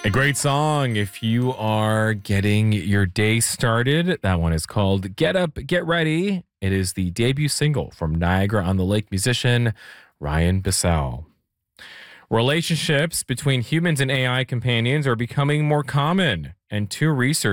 A great song if you are getting your day started. That one is called Get Up, Get Ready. It is the debut single from Niagara on the Lake musician Ryan Bissell. Relationships between humans and AI companions are becoming more common, and two researchers